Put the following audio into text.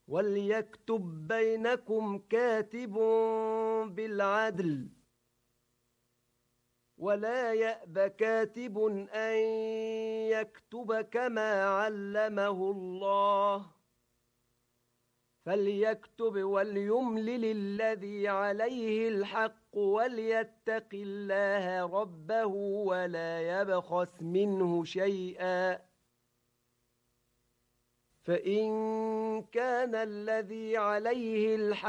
وليكتب بينكم كاتب بالعدل ولا يأب كاتب أن يكتب كما علمه الله فليكتب وليملل الذي عليه الحق وليتق الله ربه ولا يبخس منه شيئا فإن كان الذي عليه الحق